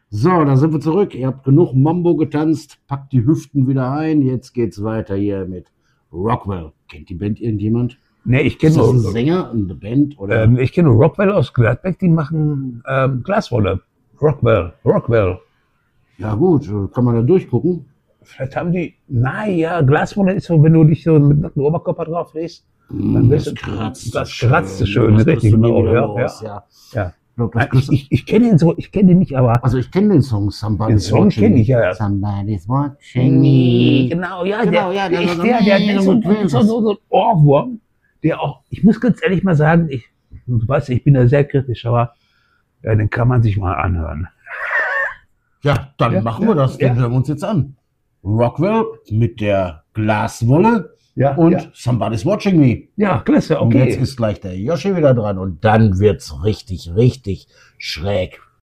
So, da sind wir zurück. Ihr habt genug Mambo getanzt, packt die Hüften wieder ein. Jetzt geht's weiter hier mit Rockwell. Kennt die Band irgendjemand? Nee, ich Ist kenne das ein nur, Sänger, eine Band oder? ich kenn nur Rockwell aus Gladbeck, die machen Glaswolle. Rockwell. Ja gut, kann man da durchgucken. Vielleicht haben die, naja, Glaswolle ist so, wenn du dich so mit nacktem Oberkörper drauf legst, dann wirst Das du, kratzt. das kratzt so schön, Das richtig, kriegst du nie genau, wieder ja, los, ja, ja. ja. Ich glaub, das Nein, kriegst du- ich kenne den so, ich kenne den nicht, aber Also ich kenne den Song Somebody's den Song Watching kenne Me. ich ja. Somebody's watching me. Genau, ja, Genau, der, ja, der das ist war der ist so, so- so ein Ohrwurm, der auch, ich muss ganz ehrlich mal sagen, du weißt, ich bin da sehr kritisch, aber ja, den kann man sich mal anhören. Ja, dann Ja, machen wir das. ja. Den hören wir uns jetzt an. Rockwell mit der Glaswolle Ja, und ja. Somebody's Watching Me. Ja, klasse, Und jetzt okay. ist gleich der Yoshi wieder dran und dann wird's richtig, richtig schräg.